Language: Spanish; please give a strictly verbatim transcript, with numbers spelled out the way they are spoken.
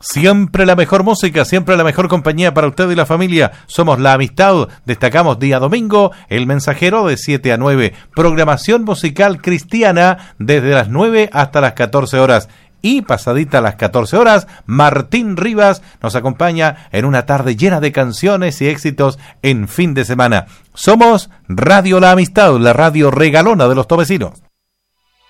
Siempre la mejor música, siempre la mejor compañía para usted y la familia. Somos La Amistad. Destacamos día domingo, El Mensajero de siete a nueve. Programación musical cristiana desde las nueve hasta las catorce horas. Y pasadita a las catorce horas, Martín Rivas nos acompaña en una tarde llena de canciones y éxitos en fin de semana. Somos Radio La Amistad, la radio regalona de los tovecinos.